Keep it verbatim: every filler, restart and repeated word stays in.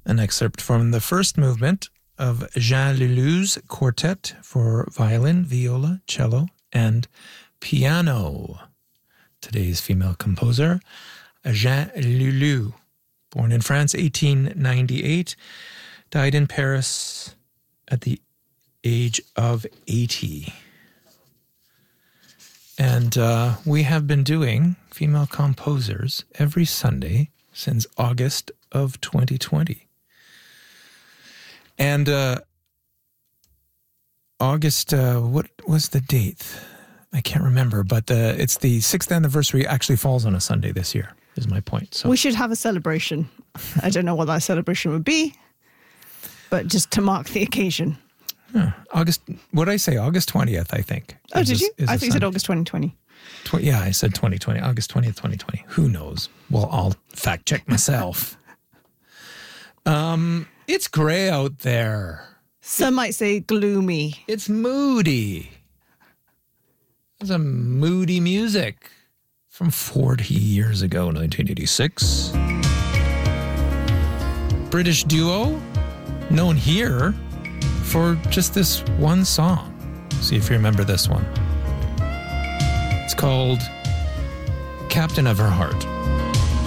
an excerpt from the first movement of Jean Leloux's quartet for violin, viola, cello, and piano. Today's female composer, Jean Leloux, born in France, eighteen ninety-eight, died in Paris at the age of eighty. And uh, we have been doing female composers every Sunday since August of twenty twenty. And uh, August, uh, what was the date? I can't remember, but the, it's the sixth anniversary actually falls on a Sunday this year, is my point. So we should have a celebration. I don't know what that celebration would be, but just to mark the occasion. Huh. August, what did I say? August twentieth, I think. Oh, is did a, you? I think you said August twenty twenty. Tw- yeah, I said twenty twenty. August twentieth, twenty twenty. Who knows? Well, I'll fact check myself. um, It's gray out there. Some might say gloomy. It's moody. It's a moody music from forty years ago, nineteen eighty-six. British duo, known here for just this one song. See if you remember this one. It's called Captain of Her Heart.